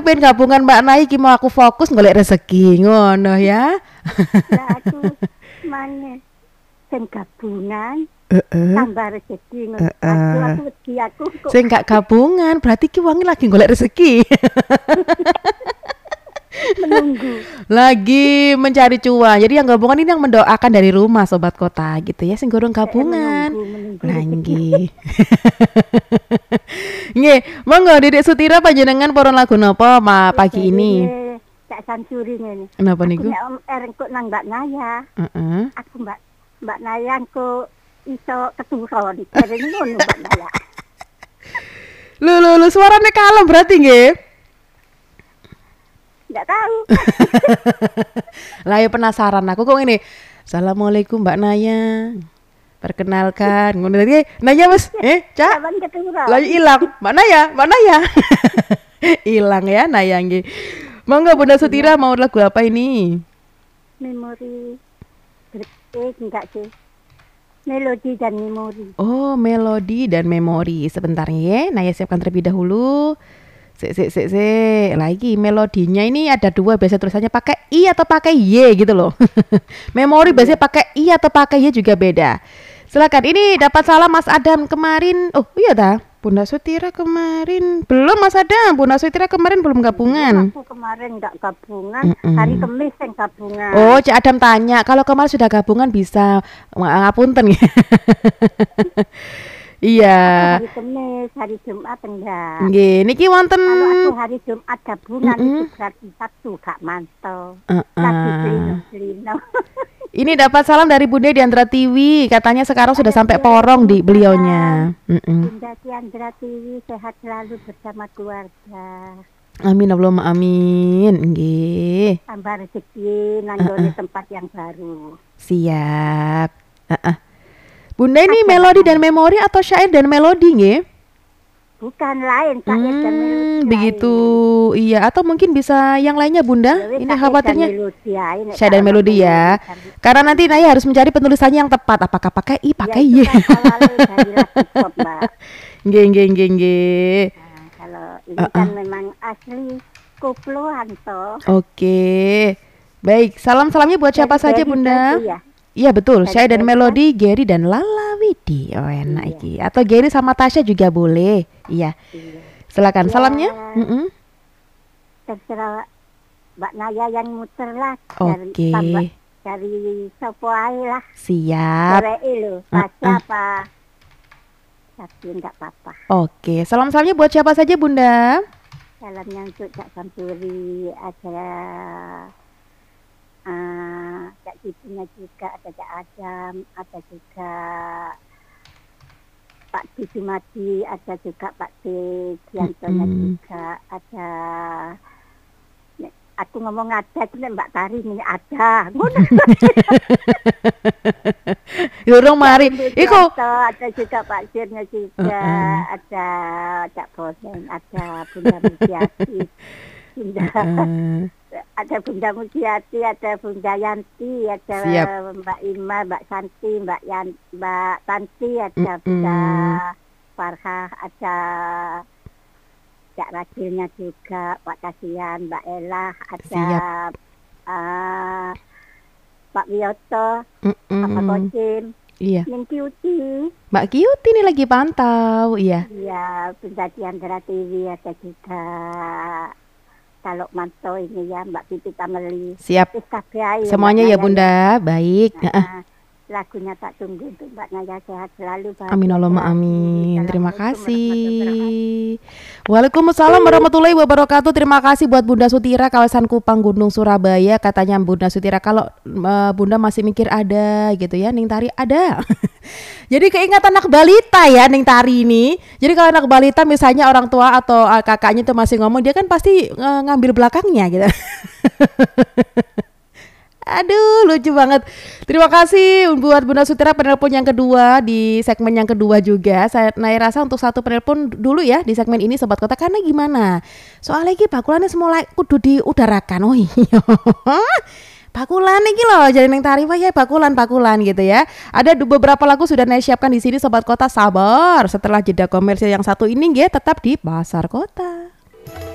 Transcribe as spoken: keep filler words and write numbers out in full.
pengen gabungan Mbak Nay iki mau aku fokus golek rezeki ngono ya. Lah aku mana sing gabungan Heeh. tambah rezeki ngono. Heeh. Aku aku wedi aku kok Sing gak gabungan berarti ki wangi lagi golek rezeki. menunggu. Lagi mencari cuan. Jadi yang gabungan ini yang mendoakan dari rumah sobat kota gitu ya, sing gorong gabungan. Menunggu, menunggu Nah, rezeki. nggih. Nggih, monggo Dedek Sutira panjenengan poron lagu napa ma pagi ini? Tak sansuri ngene. Kenapa Aku niku? nek om ereng kok nang Mbak Naya. Heeh. Aku Mbak Mbak Naya kok iso keturon. Ereng ngono Mbak Naya. Lho lho lho suarane kalem berarti nggih. Enggak tahu. Lah ya penasaran aku kok ngene. Assalamualaikum Mbak Naya. Perkenalkan ngono tadi. Naya Mas, eh, Cak. Kapan keturon? Lah ilang. Mbak Naya, Mbak Naya. Hilang ya Naya nggih. Monggo Bunda Sutira mau lagu apa ini? Memori. Eh enggak sih. Melodi dan memori. Oh, melodi dan memori. Sebentar ya, Naya siapkan terlebih dahulu. Sik sik sik sik. Lagi melodinya ini ada dua, biasa tulisannya pakai I atau pakai Y gitu loh. Memori biasanya pakai I atau pakai Y juga beda. Silakan. Ini dapat salam Mas Adam kemarin. Oh, iya ta? Bunda Sutira kemarin belum Mas Adam. Bunda Sutira kemarin belum gabungan. Aku kemarin enggak gabungan, Mm-mm. hari Kamis yang gabungan. Oh, Cik Adam tanya, kalau kemarin sudah gabungan bisa ngapunten ya. Iya. Hari Kamis, hari Jumat enggak. Nggih, niki wonten Kalau aku hari Jumat gabungan Mm-mm. itu berarti Sabtu gak mantau. Heeh. Lagi belino-belino. Ini dapat salam dari Bunda Diandra Tiwi, katanya sekarang sudah sampai porong di beliaunya. Mm-mm. Bunda Diandra Tiwi sehat selalu bersama keluarga. Amin Allahumma amin. Nggih. Tambah rezeki nanggone tempat yang baru. Siap. Heeh. Bunda ini melodi dan memori atau syair dan melodi nggih? Bukan lain syair dan melodi. Hmm, lain. begitu. Iya, atau mungkin bisa yang lainnya Bunda? Ya wis, Ini syair khawatirnya dan melodi ae, nek syair dan tak melodi ya. melodi. Karena nanti Naya harus mencari penulisannya yang tepat. Apakah pakai I, pakai Ya, Y? itu kan awalnya dari lagu pop, Mbak. Nggih, nggih, nggih, nggih. Nah, kalau ini Uh-uh. kan memang asli koploan toh. Oke. Baik, salam-salamnya buat siapa Dari saja Gary Bunda? Freddy ya? Iya betul, Dari syair dan Gary melodi Gary dan Lala Widi. Oh enak Iya. iki. Atau Gary sama Tasya juga boleh. Iya. Iya. Silakan Ya. salamnya. Mm-mm. Terserah Mbak Naya yang muter lah. Oke. Dari, tambah, dari sopo ae lah. Siap. Dari lo, Tasya apa? Tapi enggak apa-apa. Oke, salam-salamnya buat siapa saja Bunda? Salamnya untuk Cak Sampuri, ada uh, Cak Cipunya juga, ada Cak Adam, ada juga Pak Bisumadi, ada juga Pak D. Giantonya Mm-mm. juga, ada Nek, aku ngomong ada, itu nek Mbak Tari ini ada. Ngono. Durung mari. Iku Ada juga Pak Sirnya juga, Uh-uh. ada Cak Bosen, ada Bunda Mujiati, Bunda, eh, ada Bunda Mujiati, ada Bunda Yanti, ada Siap. Mbak Ima, Mbak Santi, Mbak Yan, Mbak Tanti, ada Mm-mm. Bunda Farhah, ada Cak Rajilnya juga, Pak Kasihan, Mbak Ella, ada Siap. uh, Pak Wiyoto, mm-mm. Pak Kosim, Iya. Ning Cuti. Mbak Kiuti ini lagi pantau. Iya. Ya, Bunda Diandra T V ada juga. Kalau mantau ini ya Mbak Titi Tameli. Siap. Wis kabeh ae Semuanya Mbak ya Naya Bunda. Baik. ya. Heeh. Nah, lagunya tak tunggu untuk Mbak Naya sehat selalu. bahagia Amin Allahumma selalu. amin. Terima Assalamualaikum warahmatullahi kasih. Waalaikumsalam warahmatullahi wabarakatuh. Terima kasih buat Bunda Sutira kawasan Kupang Gunung Surabaya. Katanya Bunda Sutira kalau uh, Bunda masih mikir ada gitu ya, Ning Tari ada. Jadi keingat anak balita ya Ning Tari ini. Jadi kalau anak balita misalnya orang tua atau uh, kakaknya itu masih ngomong, dia kan pasti uh, ngambil belakangnya gitu. Aduh lucu banget. Terima kasih buat Bunda Sutira penelpon yang kedua di segmen yang kedua juga. Saya naik rasa untuk satu penelpon dulu ya di segmen ini Sobat Kota. Karena gimana? Soalnya ini bakulannya semula kudu diudarakan. Oh iya. Bakulan iki loh jadi neng tari wah ya bakulan-bakulan gitu ya. Ada beberapa lagu sudah Naya siapkan di sini Sobat Kota, sabar. Setelah jeda komersil yang satu ini ya tetap di Pasar Kota.